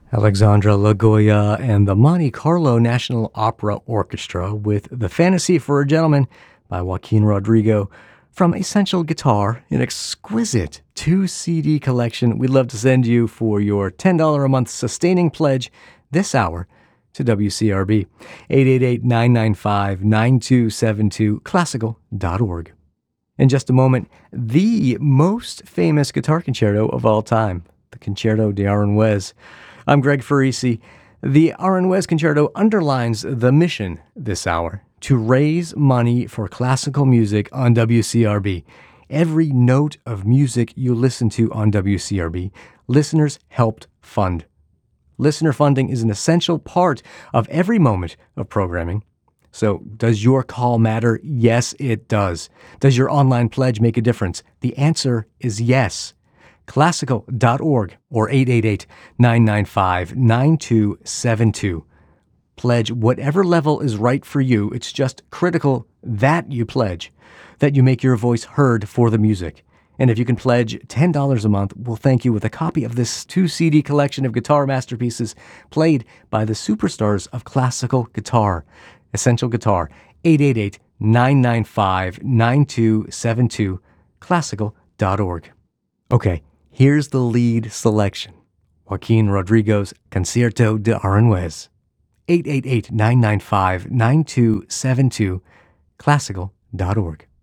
Alexandra Lagoya and the Monte Carlo National Opera Orchestra with The Fantasy for a Gentleman by Joaquin Rodrigo from Essential Guitar, an exquisite 2 CD collection we'd love to send you for your $10 a month sustaining pledge this hour to WCRB. 888-995-9272, classical.org. In just a moment, the most famous guitar concerto of all time, the Concerto de Aranjuez. I'm Greg Farisi. The Aranjuez Concerto underlines the mission this hour to raise money for classical music on WCRB. Every note of music you listen to on WCRB, listeners helped fund. Listener funding is an essential part of every moment of programming. So, does your call matter? Yes, it does. Does your online pledge make a difference? The answer is yes. Classical.org or 888-995-9272. Pledge whatever level is right for you. It's just critical that you pledge, that you make your voice heard for the music. And if you can pledge $10 a month, we'll thank you with a copy of this 2 CD collection of guitar masterpieces played by the superstars of classical guitar. Essential Guitar, 888-995-9272, classical.org. Okay, here's the lead selection. Joaquin Rodrigo's Concierto de Aranjuez, 888-995-9272, classical.org.